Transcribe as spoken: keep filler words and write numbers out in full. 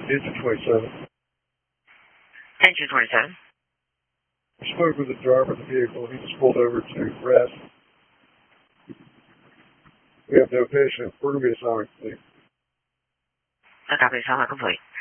Engine twenty-seven. Engine twenty-seven. I spoke with the driver of the vehicle. He was pulled over to rest. We have no patient. We're going to be assignment complete. A copy, assignment complete.